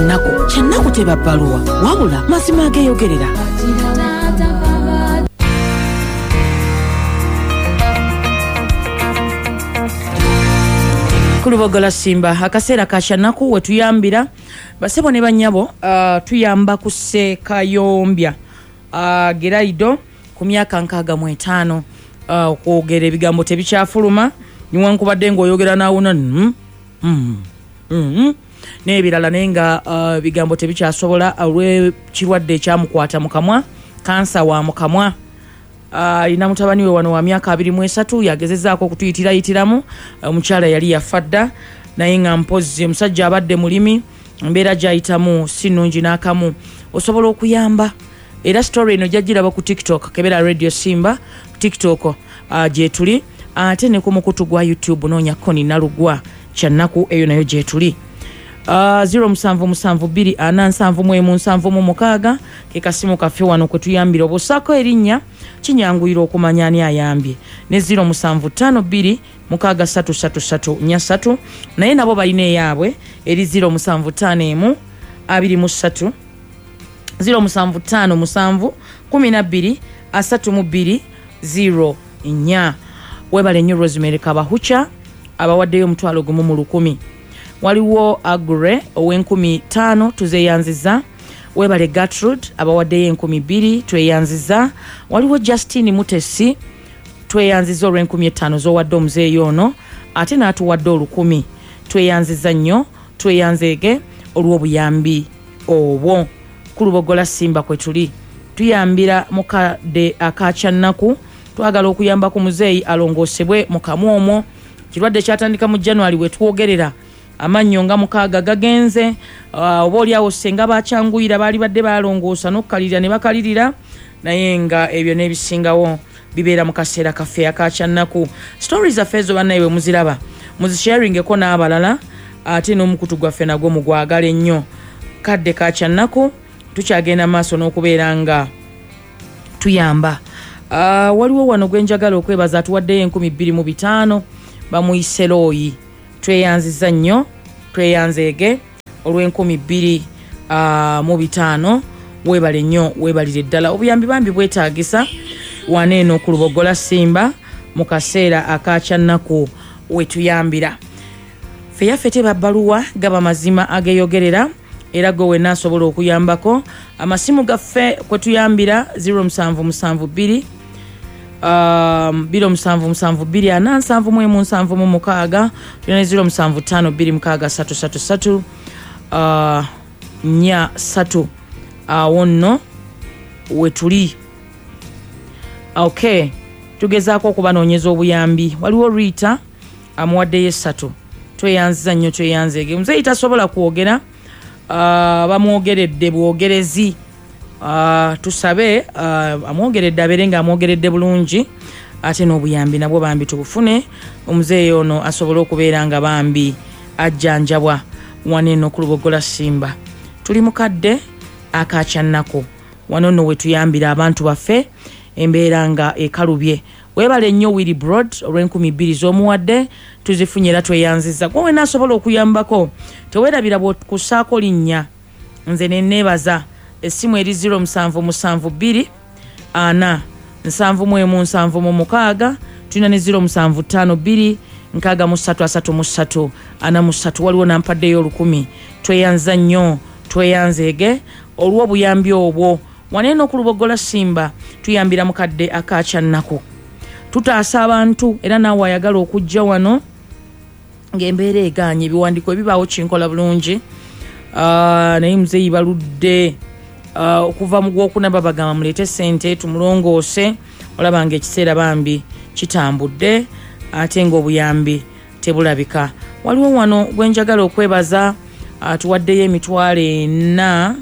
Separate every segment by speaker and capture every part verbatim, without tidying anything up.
Speaker 1: Kyannaku Kyannaku teba bbaluwa wabula mazima ageeyogerera. Kulubogola Simba akaseera ka Kyannaku we tuyambira basebo ne bannyabo uh, tuyamba ku Sekayombya uh, Geraido ku myaka nkaaga mu etaano uh, okwogera ebigambo tebikyafuluma niwankubadde ng'oyogera naawuna mm, mm, mm, n'ebirala naye nga uh, bigambo tebikyasobola olw'ekirwadde ekyamukwata mu kamwa kansa wa mu kamwa. Alina uh, mutabani we wano wa myaka abiri mu esatu yagezezaako okutuyitira-yitiramu omukyala uh, yali yafadda naye nga mpozi omusajja abadde mulimi embeera gy'ayitamu si nnungi n'akamu osobola okuyamba era story eno gyagiraba ku TikTok Kebera Radio Simba TikTok uh, gye tuli ate ne ku mukutu gwa YouTube noonya Koni Nalugwa Kyannaku eyo nayo gye tuli. Uh, zero musanvu musanvu bbiri ana nsanvu mu emu nsanvu mu mukaaga ke kasimu kaffe wano kwe tuyambira obusaako erinnya kinyanguyira okumanya ani ayambye ne zero musanvu ttaano bbiri mukaaga ssatu ssatu ssatu nnya ssatu naye nabo balina eyaabwe eri zero musanvu ttaano emu abiri mu ssatu zero musanvu ttaano musanvu kumi na bbiri asatu mu bbiri zero nnya. Webale nnyo Rosemary Kabahucha abawaddeyo omutwalo gumu mu lukumi. Waliwo Agure ow'enkumi ttaano tuzeeyanziza. Webale Gertrude abawaddeyo enkumi bbiri tweyanziza. Waliwo Justine Mutesi tweyanziza olw'enkumi ettaano z'owadde omuzeeyo ono ate n'atuwadde olukumi tweyanziza nnyo tweyanzeege olw'obuyambi obwo. Kulubogola Simba kwe tuli tuyambira mukadde aka Kyannaku twagala okuyamba ku muzeeyi alongoosebwe mu kamwa omwo. Kirwadde kyatandika mu January we twogerera amannyo nga mukaaga gagenze uh, oba oliawo senga bakyanguyira baali badde balongoosa n'okkalirira ne bakalirira naye nga ebyo n'ebisingawo bibeera mu kaseera kaffe aka Kyannaku. Stories zaffe zo bannaye bwe muziraba muzisharingeko n'abalala ate n'omukutu gwaffe nagwo mugwagala ennyo. Kadde ka Kyannaku tukyagenda maaso n'okubeera nga tuyamba. Uh, waliwo wano gwenjagala okwebaza atuwaddeyo enkumi bbiri mu bitaano bamuyise looyi tweyanziza nnyo tweyanzeege olw'enkumi bbiri uh, mu bitaano weebale nnyo weebalire ddala obuyambi bambi bwetaagisa waneeno ku Lubogola Simba mu kaseera aka Kyannaku we tuyambira. Ffe yaffe teba bbaluwa gaba mazima ageeyogerera era gwe wenna asobola okuyambako. Amasimu gaffe kwe tuyambira zero musanvu musanvu bbiri Um, biro musanvu musanvu bbiri ana nsanvu mu emu nsanvu mu mukaaga tulina zero musanvu ttaano bbiri mukaaga ssatu ssatu ssatu uh, nnya ssatu awo nno we tuli. Okay, tugezaako okubanoonyeza obuyambi. Waliwo Rita amuwaddeyo essatu tweyanziza nnyo tweyanzeege muzeeyi tasobola kwogera uh, bamwogeredde bwogerezi. Uh, tusabe uh, amwogeredde abeere nga amwogeredde bulungi ate n'obuyambi nabwo bambi tubufune omuzeeyi ono asobole okubeera nga bambi ajjanjabwa waneeno ku Lubogola Simba. Tuli mukadde aka Kyannaku wano nno we tuyambira abantu baffe embeera nga ekalubye. Weebale nnyo Willy Broad olw'enkumi bbiri z'omuwadde tuzifunye era tweyanziza gwe wena asobola okuyambako teweerabira bw'okussaako linnya nze ne neebaza. Essimu eri zero musanvu musanvu bbiri ana nsanvu mu emu nsanvu mu mukaaga tulina ne zero musanvu ttaano bbiri nkaaga mu ssatu asatu mu ssatu ana mu ssatu. Waliwo nampaddeyo olukumi tweyanza nnyo tweyanzeege olw'obuyambi obwo waneeno ku Lubogola Simba tuyambira mukadde aka Kyannaku. Tutaasa abantu era naawe ayagala okujja wano ng'embeera egaanye ebiwandiiko ebibaawo kinkola bulungi uh, naye muzeeyi baludde Uh, okuva mu gwokunaba bagamba muleete ssente tumulongoose olaba nga ekiseera bambi kitambudde ate ng'obuyambi tebulabika. Waliwo wano gwenjagala okwebaza atuwaddeyo uh, emitwalo ena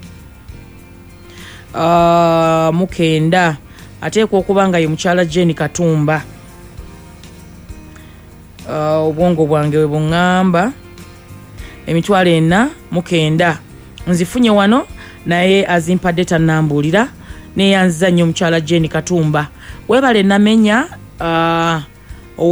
Speaker 1: uh, mukenda ateekwa okuba nga ye mukyala Jane Katumba. Uh, obwongo bwange we buŋŋamba emitwalo ena mukenda nzifunye wano naye azimpadde tannambuulira neyanziza nnyo omukyala Jane Katumba. Weebale namenya uh,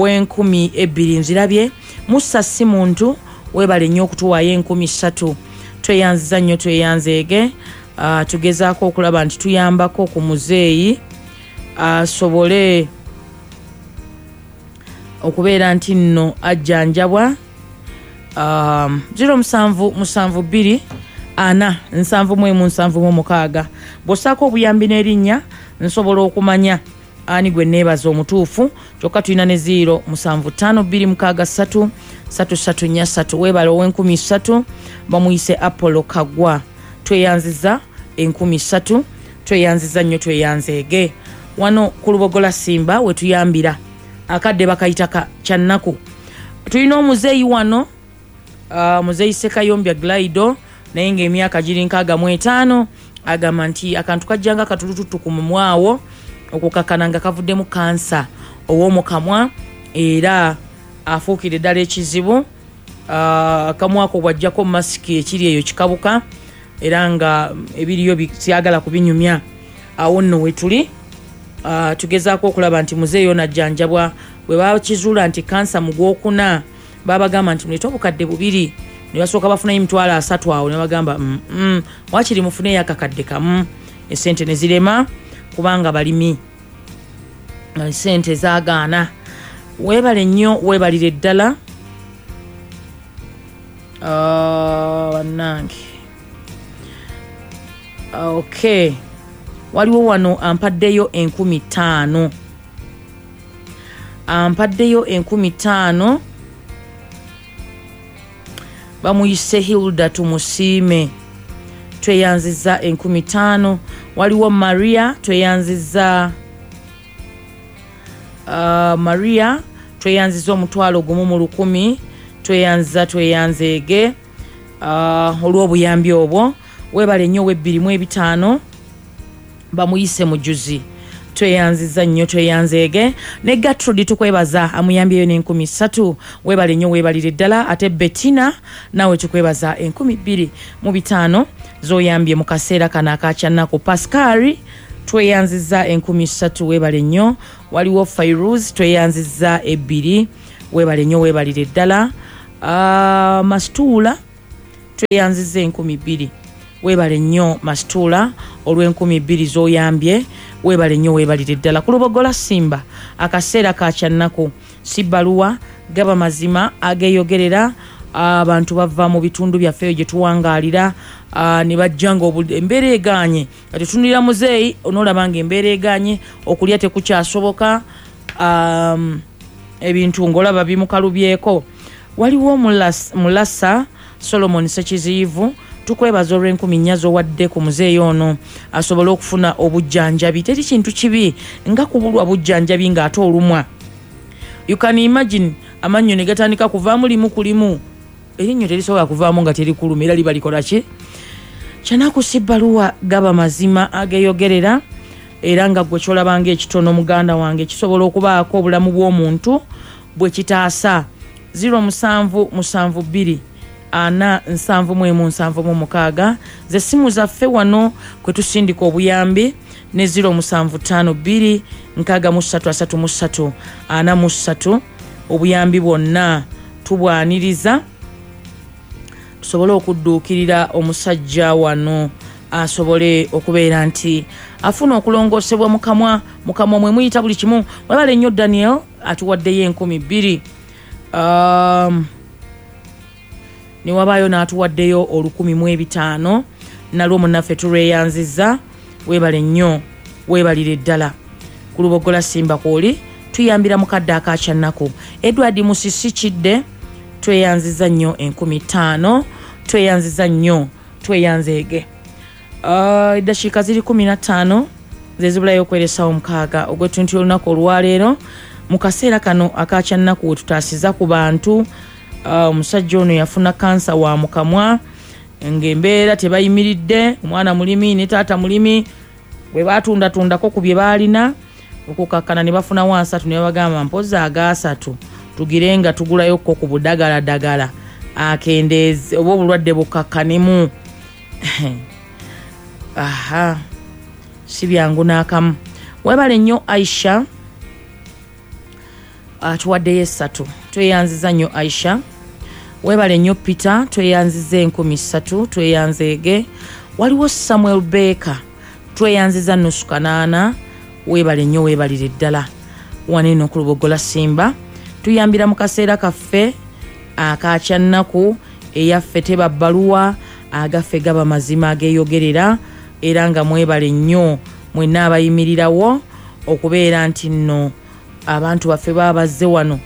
Speaker 1: ow'enkumi ebbiri nzirabye mussa si muntu weebale nnyo okutuwaayo enkumi ssatu tweyanziza nnyo tweyanzeege. Uh, tugezaako okulaba nti tuyambako ku muzeeyi asobole uh, okubeera nti nno ajjanjabwa. um, zero musanvu musanvu bbiri ana nsanvu mu emu nsanvu mu mukaaga. bw'ossaako obuyambi n'erinnya nsobola okumanya ani gwe neebaza omutuufu. kyokka tulina ne zero musanvu ttaano bbiri mukaaga ssatu ssatu ssatu nnya ssatu. weebala ow'enkumi ssatu bamuyise Apollo Kagwa. tweyanziza enkumi ssatu tweyanziza nnyo tweyanzeege. wano ku Lubogola Simba we tuyambira akadde bakayita kyannaku. tulina omuzeeyi wano uh, muzeeyi Sekayombya Glaido naye ng'emyaka giri nkaaga mu etaano agamba nti akantu kajjanga katulututu ku mumwawo okukakana nga kavuddemu kansa ow'omukamwa era afuukire ddala ekizibu. uh, akamwako bwajjako masiki ekiri eyo kikabuka era nga ebiriyo byagala kubinyumya. awo nno we tuli. uh, tugezaako okulaba nti muzeeyo najjanjabwa. bwe bakizuula nti kansa mu gwokuna babagamba nti mulete obukadde bubiri ne basooka bafunayo emitwalo asatu awo ne bagamba mm, mm, wakiri mufuneyo akakadde kamu. esente ne zirema kubanga balimi esente zaagaana. weebale nnyo weebalire ddala bannange. uh, ok waliwo wano ampaddeyo enkumi ttaano ampaddeyo enkumi ttaano bamuyise Hilda tumusiime. tweyanziza enkumi ttaano. waliwo Maria tweyanziza uh, Maria tweyanziza omutwalo gumu mu lukumi. tweyanziza tweyanzeege uh, olw'obuyambi obwo. weebale nnyo webbiri mu ebitaano bamuyise Mujuzi. tweyanziza nnyo tweyanzeege. ne Gatrudi tukwebaza amuyambyeyo n'enkumi ssatu. weebale nnyo weebalire ddala. ate Bettina nawe tukwebaza enkumi bbiri mu bitaano zoyambye mu kaseera kano akakyannaku. Pascali tweyanziza enkumi ssatu. weebale nnyo. waliwo Fairuz tweyanziza ebbiri. weebale nnyo weebalire ddala. uh, Mastuula tweyanziza enkumi bbiri. weebale nnyo Mastuula olw'enkumi bbiri zoyambye. weebale nnyo weebalire ddala. ku Lubogola Simba akaseera kakyannaku. si bbaluwa gaba mazima ageeyogerera. abantu uh, bava mu bitundu byaffe gye tuwangaalira uh, ne bajja nga embeera egaanye. tetunulira muzeeyi onoolaba nga embeera egaanye okulya tekukyasoboka. um, ebintu ng'olaba bimukalubyeko. waliwo Mulasa Solomon Sekiziivu tukwebaza olw'enkumi nnya zowadde ku muzeeyi ono asobole okufuna obujjanjabi. teri kintu kibi nga kubulwa bujjanjabi ng'ate olumwa. you can imagine amannyo ne gatandika kuvaamu limu ku limu. erinnyo terisobola kuvaamu nga teri kuluma era liba likola ki. kyanaku si bbaluwa gaba mazima ageeyogerera era nga gwe kyolabanga ekitono muganda wange kisobola okubaako obulamu bw'omuntu bwe kitaasa. zero musanvu musanvu bbiri ana nsanvu mu emu nsanvu mu mukaaga ze simu zaffe wano kwe tusindika obuyambi ne zero musanvu ttaano bbiri nkaaga mu ssatu asatu mu ssatu ana mu ssatu. obuyambi bwonna tubwaniriza tusobole okudduukirira omusajja wano asobole okubeera nti afuna okulongoosebwa mukamwa mukamwa mwe muyita buli kimu. webale nnyo Daniel atuwaddeyo enkumi bbiri. um, ne wabaayo n'atuwaddeyo olukumi mu ebitaano nalwo munnaffe tulweyanziza. weebale nnyo weebalire ddala. ku Lubogola Simba kwoli tuyambira mukadde akakyannaku. Edward Musisi Kidde tweyanziza nnyo enkumi ttaano. tweyanziza nnyo tweyanzeege. uh, eddakiika ziri kumi na ttaano zezibulayo okweresawo mukaaga ogw'etuntu olunaku olwaleero mu kaseera kano akakyannaku we tutaasiza ku bantu. omusajja uh, ono yafuna kansa wa mukamwa ng'embeera tebayimiridde. omwana mulimi ne taata mulimi bwe batundatundako ku bye baalina okukakkana ne bafuna wansatu ne babagamba mpozi agaasatu tugire nga tugulayokko ku budagaladagala akendeeze oba obulwadde bukakkanemu. aha si byangu n'akamu. weebale nnyo Aisha atuwaddeyo essatu. tweyanziza nnyo Aisha. webale nnyo Peter tweyanziza enkumi ssatu tweyanzeege. Waliwo Samuel Baker tweyanziza nusu kanaana webale nnyo webalire ddala waneno ku Lubogola Simba. Tuyambira mu kaseera kaffe akakyannaku eyaffe teba bbaluwa agaffe gaba mazima ageeyogerera era nga mwebale nnyo mwenna abayimirirawo okubeera nti nno abantu baffe babazze wano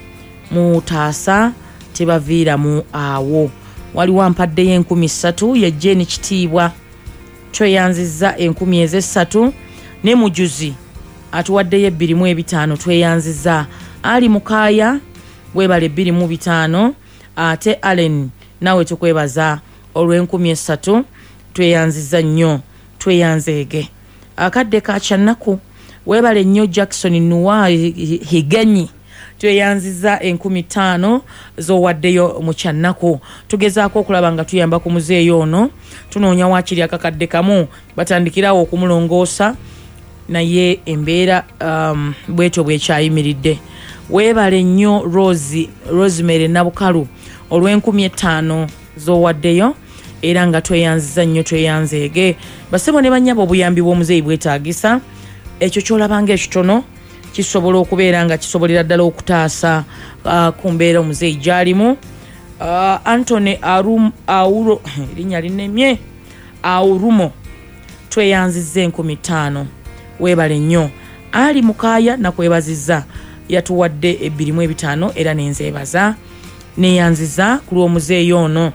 Speaker 1: mutaasa tebaviira mu awo. Waliwo ampaddeyo enkumi ssatu ye Jeni Kitiibwa tweyanziza enkumi ez'essatu ne Mujuzi atuwaddeyo ebbiri mu ebitaano tweyanziza. Ali Mukaaya webale ebbiri mu bitaano ate Allen nawe tukwebaza olw'enkumi essatu tweyanziza nnyo tweyanzeege. Akadde ka kyannaku webale nnyo Jackson Nuwa Higanyi tweyanziza enkumi ttaano z'owaddeyo mu kyannaku. Tugezaako okulaba nga tuyamba ku muzeeyi ono tunoonya waakiri akakadde kamu batandikirawo okumulongoosa naye embeera um, bwetyo bwekyayimiridde. Webale nnyo Rose Rosemary Nabukalu olw'enkumi ettaano z'owaddeyo era nga tweyanziza nnyo tweyanzeege. Basebo ne bannyabo obuyambi bw'omuzeeyi bwetaagisa ekyo kyolabanga ekitono kisobola okubeera nga kisobolera ddala okutaasa uh, ku mbeera omuzeeyi gy'alimu. uh, Anthony Arum Auro erinnya linnemye Aurumo tweyanziza enkumi ttaano webale nnyo. Ali Mukaaya nakwebazizza yatuwadde ebbiri mu ebitaano era nenzeebaza neyanziza ku lw'omuzeeyi ono.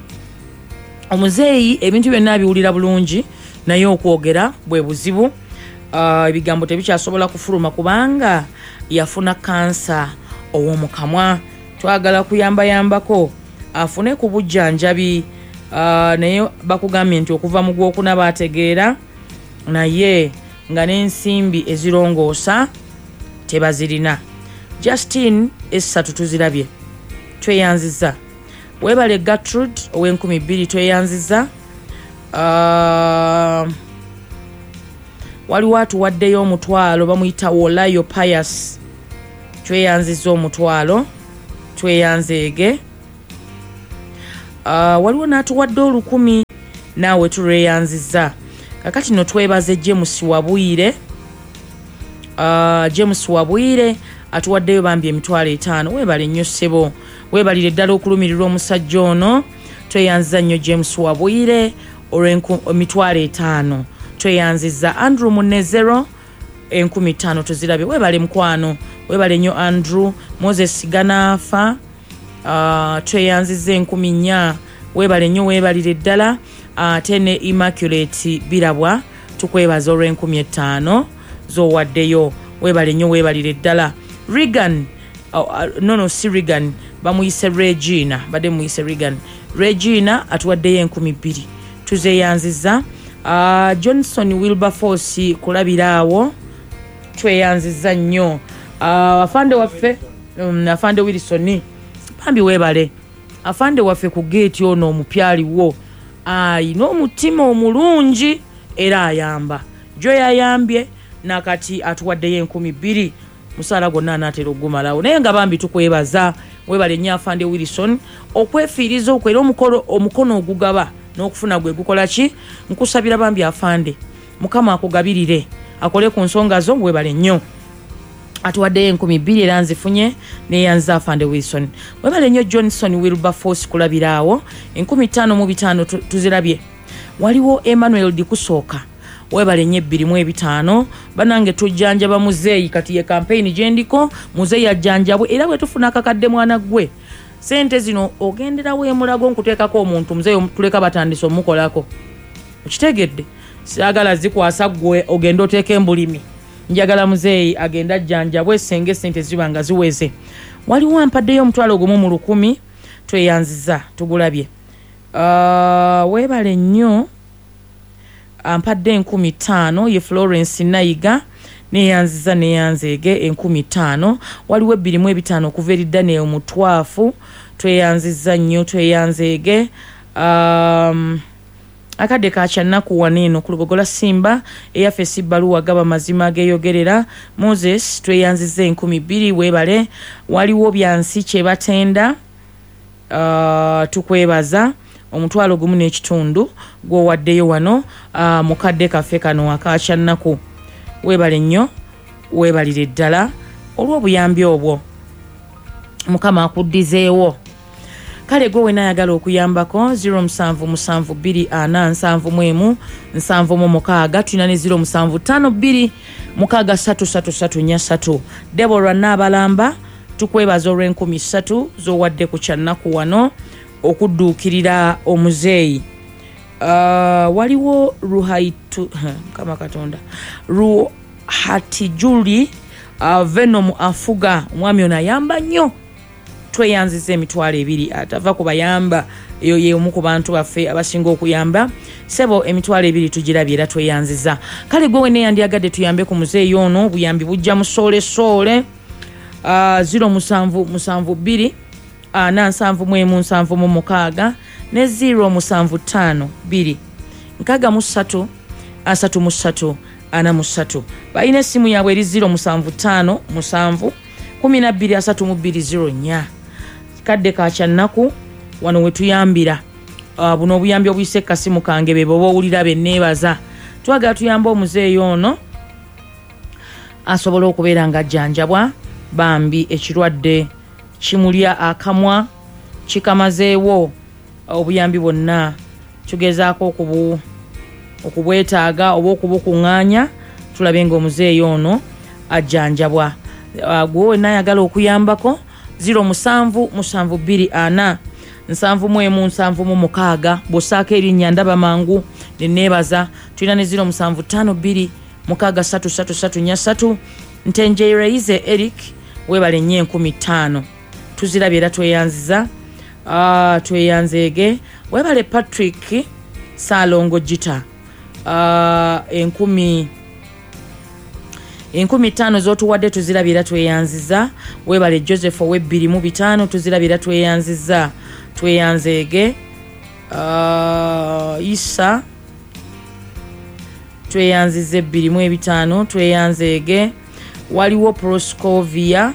Speaker 1: Omuzeeyi ebintu byonna abiwulira bulungi naye okwogera bwe buzibu. Uh, ebigambo tebikyasobola kufuluma kubanga yafuna kansa ow'omukamwa. Twagala kuyambayambako afune ku bujjanjabi uh, naye bakugambye nti okuva mu gwokuna baategeera naye nga n'ensimbi ezirongoosa tebazirina. Justin essatu tuzirabye tweyanziza. Webale Gertrude ow'enkumi bbiri tweyanziza. uh, waliwo atuwaddeyo omutwalo bamuyita Wolayo Pius tweyanziza omutwalo tweyanzeege. uh, waliwo n'atuwadde olukumi naawe tulweyanziza. Kakati no twebaze James Wabwire. uh, James Wabwire atuwaddeyo bambi emitwalo etaano webale nnyo ssebo webalire ddala okulumirirwa omusajja ono tweyanziza nnyo James Wabwire olw'emitwalo etaano tweyanziza. Andrew Munezero enkumi ttaano tuzirabye webale mukwano webale nnyo Andrew. Moses Ganaafa uh, tweyanziza enkumi nnya webale nnyo webalire ddala. Ate uh, ne Immaculate Birabwa tukwebaza olw'enkumi ettaano z'owaddeyo webale nnyo webalire ddala. Regan uh, uh, no no si Regan bamuyise Regina badde muyise Regan. Regina atuwaddeyo enkumi bbiri tuzeyanziza. uh, Johnson Wilberforce kulabiraawo tweyanziza nnyo. uh, afande waffe um, afande Wilson bambi webale afande waffe ku gate ono omupyaliwo ayina omutima omulungi era ayamba jo yayambye nakati atuwaddeyo enkumi bbiri musaala gonna anaatera okugumalawo naye nga bambi tukwebaza webale nnyo afande Wilson okwefiiriza okwera omukolo omukono ogugaba n'okufuna gwe gukola ki. Nkusabira bambi afande Mukama akugabirire akole ku nsonga zo webale nnyo. Atuwaddeyo enkumi bbiri era nzifunye neyanza afande Wilson. Webale nnyo Johnson Wilberforce kulabiraawo enkumi ttaano mu bitaano tuzirabye. Waliwo Emmanuel Dikusooka webale nnyo ebbiri mu ebitaano banange tujjanjaba muzeeyi kati ye campaign gyendiko muzeeyi ajjanjabwe era bwe tufuna akakadde mwana gwe sente zino ogenderawo emulago nkuteekako omuntu muzeeyi tuleka batandise omukolako okitegedde siagala zikwasa gwe ogenda oteeka embulimi njagala muzeeyi agenda ajjanjabwe senge sente zibanga ziweze. Waliwo ampaddeyo omutwalo gumu mu lukumi tweyanziza tugulabye. uh, webale nnyo ampadde enkumi ttaano ye Florence Nayiga neyanziza neyanzeege enkumi ttaano. Waliwo ebbiri mu ebitaano okuva eri Daniel Mutwafu tweyanziza nnyo tweyanzeege. um, akadde ka kyannaku waneeno ku Lubogola Simba eyaffe sibbaluwa gaba mazima ageeyogerera. Moses tweyanziza enkumi bbiri webale. Waliwo byansi kye batenda uh, tukwebaza omutwalo gumu n'ekitundu gwowaddeyo wano uh, mukadde kaffe kano akakyannaku webale nnyo webalire ddala olw'obuyambi obwo mukama akuddizeewo kale gwe wena ayagala okuyambako zero musanvu musanvu bbiri ana nsanvu mu emu nsanvu mu mukaaga tulina ne zero musanvu ttaano bbiri mukaaga ssatu ssatu ssatu nnya ssatu Deborah Naabalamba tukwebaza olw'enkumi ssatu z'owadde ku kyannaku wano okudduukirira omuzeeyi uh, waliwo ruhaitu kama katonda ruhatijuli uh, venom afuga omwami ono ayamba nnyo tweyanziza emitwalo ebiri atava ku bayamba eyo ye omu ku bantu baffe abasinga okuyamba sebo emitwalo ebiri tugirabye era tweyanziza kale gwe wene yandiyagadde tuyambe ku muzeeyi ono obuyambi bujja musoole soole uh, zero musanvu musanvu bbiri ana nsanvu mu emu nsanvu mu mukaaga ne zero musanvu ttaano bbiri nkaaga mu ssatu asatu mu ssatu ana mu ssatu balina essimu yaabwe eri zero musanvu ttaano musanvu kumi na bbiri asatu mu bbiri zero nnya kadde kakyannaku wano wetuyambira uh, buno obuyambi obuyise kasimu kange be boba owulira benneebaza twagala tuyamba omuzeeyi ono asobola okubeera nga ajjanjabwa bambi ekirwadde kimulya akamwa kikamazeewo obuyambi bwonna tugezaako okubu okubwetaaga oba okubukuŋŋaanya tulabe ng'omuzeeyi ono ajjanjabwa uh, gwe wena ayagala okuyambako zero musanvu musanvu bbiri ana nsanvu mu emu nsanvu mu mukaaga bw'ossaako erinnya ndaba mangu nenneebaza tulina ne zero musanvu ttaano bbiri mukaaga ssatu ssatu ssatu nnya ssatu ntenjeireize Eric webale nnyo enkumi ttaano tuzirabye era tweyanziza uh, tweyanzeege webale Patrick Salongo Gita uh, enkumi enkumi ttaano z'otuwadde tuzirabira tweyanziza webale Joseph owebbiri mu bitaano tuzirabira tweyanziza tweyanzeege uh, Isa tweyanziza ebbiri mu ebitaano tweyanzeege waliwo Proscovia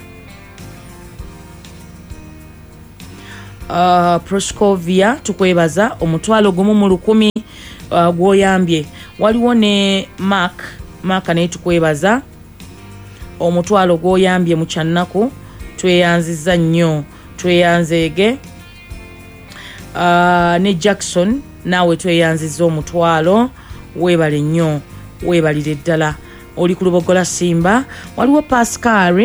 Speaker 1: uh, Proscovia tukwebaza omutwalo gumu mu lukumi uh, gwoyambye waliwo ne Mark Mark naye tukwebaza omutwalo gwoyambye mu kyannaku tweyanziza nnyo tweyanzeege uh, ne Jackson naawe tweyanziza omutwalo webale nnyo webalire ddala oli ku Lubogola Simba waliwo Pascal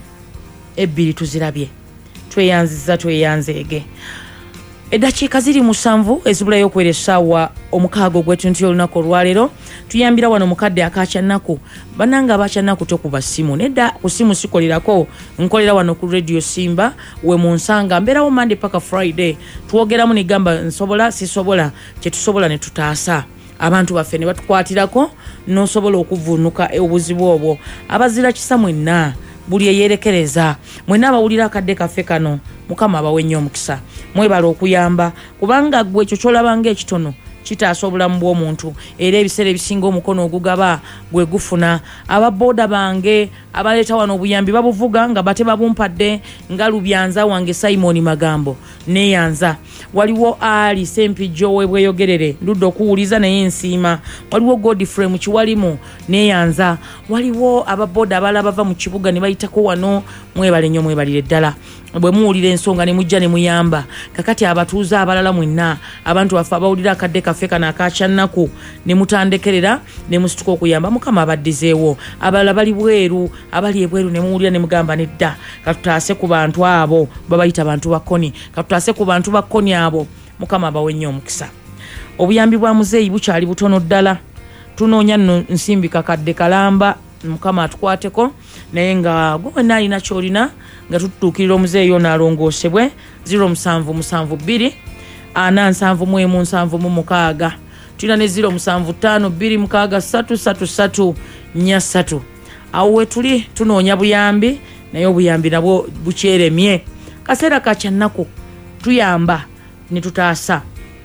Speaker 1: ebbiri tuzirabye tweyanziza tweyanzeege eddakiika ziri musanvu ezibulayo okwera essaawa omukaaga ogw'etuntu olunaku olwaleero tuyambira wano mukadde akakyannaku bannanga abakyannaku tokuba ssimu nedda ku ssimu sikolerako nkolera wano ku Radio Simba we munsanga mbeerawo Monday paka Friday twogeramu negamba nsobola sisobola kyetusobola ne tutaasa abantu baffe ne batukwatirako n'osobola okuvuunuka obuzibu obwo abazira kisa mwenna buli eyerekereza mwenna abawulira akadde kaffe kano mukama abawe nnyo omukisa mwebala okuyamba kubanga gwe ekyo kyolabanga ekitono kitaasa obulamu bw'omuntu era ebiseera ebisinga omukono ogugaba gwe gufuna ababooda bange abaleeta wano obuyambi babuvuga nga bate babumpadde nga Lubyanza wange Simon Magambo neyanza waliwo Ali Sempijjo webweyogerere ndudde okuwuliza naye nsiima waliwo Godfrey mu Kiwalimu neyanza waliwo ababooda abala bava mu kibuga ne bayitako wano mwebale nnyo mwebalire ddala bwe muwulira ensonga ne mujja ne muyamba kakati abatuuza abalala mwenna abantu baffe abawulira akadde kaffe kana akakyannaku ne mutandekerera ne musituka okuyamba mukama abaddizeewo abalala bali bweru abali ebweru ne muwulira ne mugamba nedda katutaase ku bantu abo babayita bantu bakoni katutaase ku bantu bakoni abo mukama abawe nnyo omukisa obuyambi bwa muzeeyi bukyali butono ddala tunoonya nno nsimbi kakadde kalamba mukama atukwateko naye nga gwe naalina kyolina nga tutuukirira omuzeeyi ono alongoosebwe zero musanvu musanvu bbiri ana nsanvu mu emu nsanvu mu mukaaga tulina ne zero musanvu ttaano bbiri mukaaga ssatu ssatu ssatu nnya ssatu awo we tuli tunoonya buyambi naye obuyambi nabwo bukyeremye kaseera kakyannaku tuyamba ne tutaasa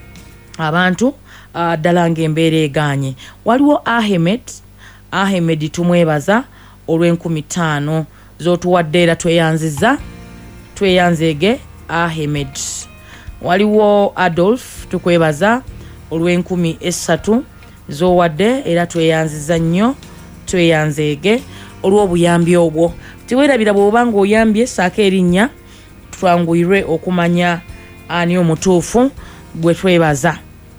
Speaker 1: abantu ddala ng'embeera egaanye waliwo Ahmed Ahmed tumwebaza olw'enkumi ttaano z'otuwadde era tweyanziza tweyanzeege Ahmed waliwo Adolf tukwebaza olw'enkumi essatu z'owadde era tweyanziza nnyo tweyanzeege olw'obuyambi obwo tiweerabira bw'oba ng'oyambye saako erinnya twanguyirwe okumanya ani omutuufu gwe twebaza.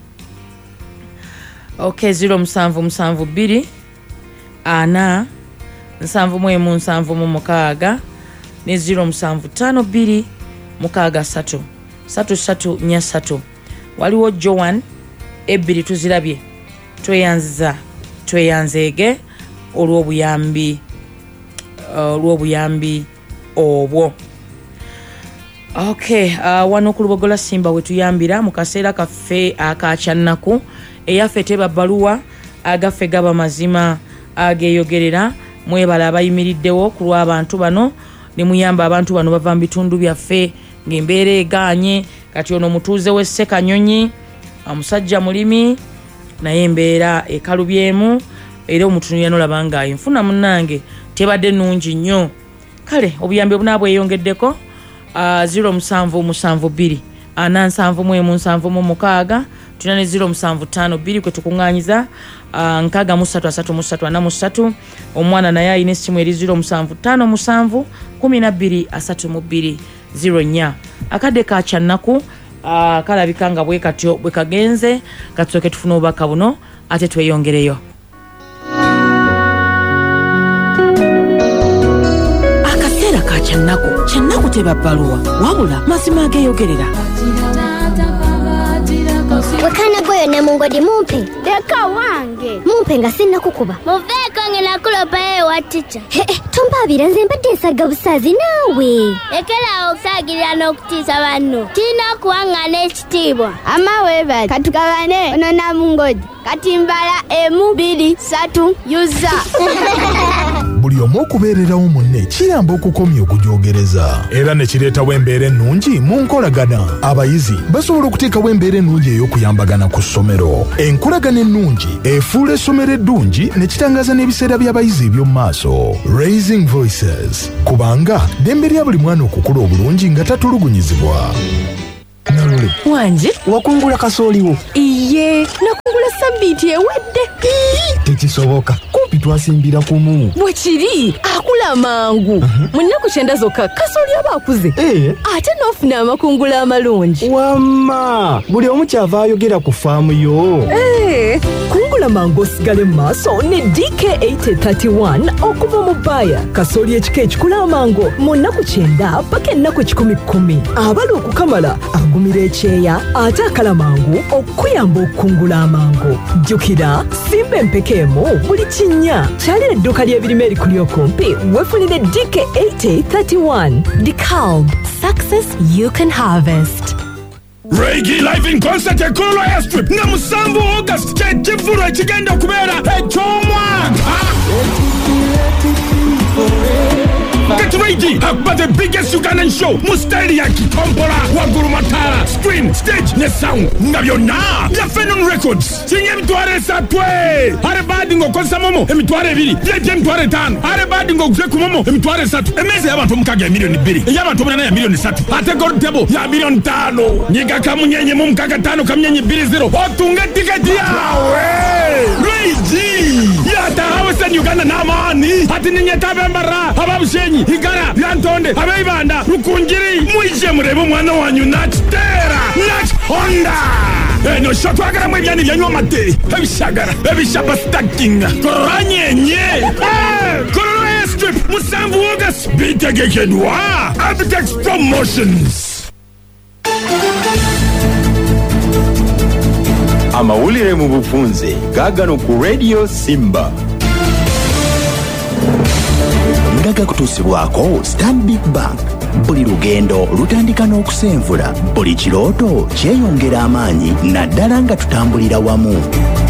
Speaker 1: Okay, zero musanvu musanvu bbiri ana nsanvu mu emu nsanvu mu mukaaga ne zero musanvu ttaano bbiri mukaaga ssatu ssatu ssatu nnya ssatu. Waliwo Joan ebbiri tuzirabye tweyanziza tweyanzeege olw'obuyambi olw'obuyambi obwo. Okay, uh, wano ku Lubogola Simba wetuyambira mu kaseera kaffe akakyannaku eyaffe teba bbaluwa agaffe gaba mazima ageeyogerera mwebala abayimiriddewo ku lw'abantu bano ne muyamba abantu bano bava mu bitundu byaffe ng'embeera egaanye kati ono mutuuze w'e Ssekanyonyi omusajja mulimi naye embeera ekalubyemu era omutunulira n'olaba nga enfuna munnange tebadde nnungi nnyo. Kale obuyambi obunaabweyongeddeko uh, zero musanvu musanvu bbiri ana nsanvu mu emu nsanvu mu mukaaga tuna ne zero musanvu ttaano bbiri kwe tukuŋŋaanyiza uh, nkaaga mu ssatu asatu mu ssatu ana mu ssatu. Omwana naye alina essimu eri zero musanvu ttaano musanvu kumi na bbiri asatu mu bbiri zero nnya. Akadde ka kyannaku uh, kalabika nga bwe katyo bwe kagenze katusooke tufune obubaka buno ate tweyongereyo. Akaseera ka kyannaku kyannaku teba bbaluwa wabula mazima ageeyogerera.
Speaker 2: Wekana goyo ne mungodi mumpe.
Speaker 3: Deka wange.
Speaker 2: Mumpe nga sinna kukuba.
Speaker 3: Muveko ngena kulopa ye wa teacher.
Speaker 2: He he, tumbabira nze mbadde nsaga busazi naawe.
Speaker 3: Ekela okusagirira n'okutiisa banno. Tina kuwangana ekitiibwa. Ama weba katukabane ono na mungodi. Katimbala emu biri satu yuza.
Speaker 4: Buli omu okubeererawo munne kiyamba okukomya okujoogereza era ne kireetawo embeera ennungi mu nkolagana. Abayizi basobola okuteekawo embeera ennungi ey'okuyambagana ku ssomero. Enkolagana ennungi efuula essomero eddungi ne kitangaza n'ebiseera by'abayizi eby'omu maaso. Raising Voices kubanga ddembe lya buli mwana okukula obulungi nga tatulugunyizibwa. Nalule
Speaker 5: wanje
Speaker 4: wakungula kasooliwo?
Speaker 5: iye nakungula sabbiiti ewedde.
Speaker 4: Tekisoboka kumpi twasimbira kumu.
Speaker 5: Bwe kiri akula mangu uh-huh. Mu nnaku kyenda zokka kasooli aba akuze
Speaker 4: eh.
Speaker 5: Ate n'ofuna amakungula amalungi.
Speaker 6: Wamma buli omu kyava ayogera ku faamu yo.
Speaker 5: Eh, kungula mangu osigale mu maaso ne D K eighty thirty-one okuva mu bbaya. Kasooli ekika ekikula amangu mu nnaku kyenda paka ennaku ekikumi kkumi. Abala okukamala agumira ekyeya ate akala mangu okuyamba okukungula amangu. Jjukira simba empekeemu buli kinnya. Kyalira edduuka ly'ebirime erikuli okumpi wefunire D K eighty thirty-one. DeKalb, success you can harvest.
Speaker 7: Reggae live in concert at Kololo Airstrip na musanvu August kyekivulu ekigenda okubeera eky'omwaka. Get ready for the biggest Ugandan show mu style ya Kitombola waggulu Matala screen stage ne sound nga byonna bya Phenom Records kinye emitwalo esatu are badi ng'okozesa momo emitwalo ebiri by'ebyo emitwalo etaano are badi ng'oguze ku momo emitwalo esatu emmeeza y'abantu omukaaga ya miliyoni bbiri ey'abantu omunana ya miliyoni ssatu ate gold table ya miliyoni ttaano nyiga kamunyenye mu mukaaga ttaano kamunyenye bbiri zero otunga tiketi yawe Reggae yatahawesa Uganda n'amaani ati ninyetabembara ababushenyi igara byantonde abeibanda rukunjiri mwije murebe umwana wanyu nakitera nakihonda eno shot wagara mwebyani byanywa mate ebishagara ebishapa stacking koranyenye Kololo Airstrip musanvu August bitegekedwa Abitex Promotions.
Speaker 8: Amawulire mu bufunze gagano ku Radio Simba ndaga kutuusibwako Stanbic Bank. Buli lugendo lutandika n'okusenvula, buli kirooto kyeyongera amaanyi naddala nga tutambulira wamu.